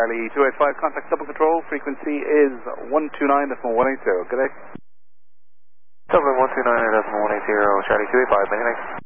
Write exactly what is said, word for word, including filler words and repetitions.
Charlie two eight five, contact double control, frequency is one two nine point one eight zero, good day. Dublin one two nine point one eight zero, Charlie two eight five, many thanks.